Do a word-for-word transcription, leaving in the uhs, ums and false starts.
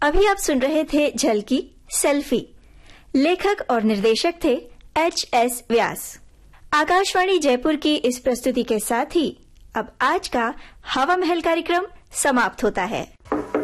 अभी आप सुन रहे थे झलकी सेल्फी। लेखक और निर्देशक थे एच एस व्यास। आकाशवाणी जयपुर की इस प्रस्तुति के साथ ही अब आज का हवा महल कार्यक्रम समाप्त होता है।